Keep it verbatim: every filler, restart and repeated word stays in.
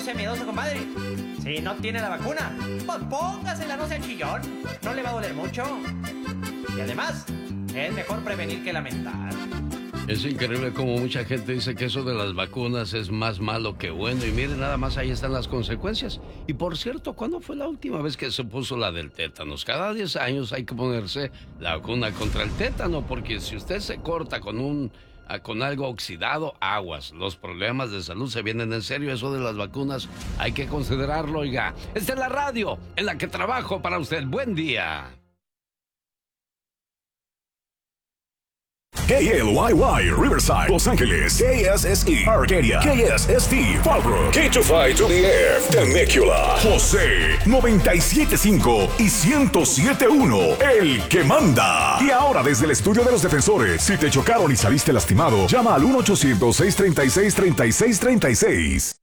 sea miedoso, compadre. Si no tiene la vacuna, pues póngasela, no sea chillón. No le va a doler mucho. Y además, es mejor prevenir que lamentar. Es increíble como mucha gente dice que eso de las vacunas es más malo que bueno. Y miren, nada más ahí están las consecuencias. Y por cierto, ¿cuándo fue la última vez que se puso la del tétanos? Cada diez años hay que ponerse la vacuna contra el tétano, porque si usted se corta con un con algo oxidado, aguas. Los problemas de salud se vienen en serio. Eso de las vacunas hay que considerarlo, oiga. Esta es la radio en la que trabajo para usted. Buen día. K L Y Y, Riverside, Los Ángeles. K S S E, Arcadia. K S S T, Fallbrook. K two five to the Air, Temecula. José, noventa y siete punto cinco y ciento siete punto uno, el que manda. Y ahora desde el estudio de los defensores, si te chocaron y saliste lastimado, llama al uno ochocientos, seiscientos treinta y seis, treinta y seis treinta y seis.